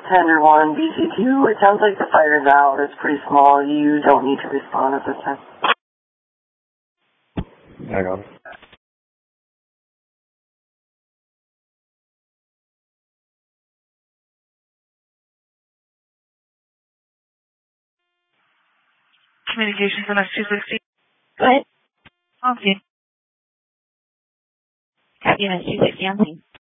Tender 1, BC2, it sounds like the fire's out. It's pretty small. You don't need to respond at this time. Hang on. Communication for next 260. Go ahead. Okay. Copy MS 260 on scene.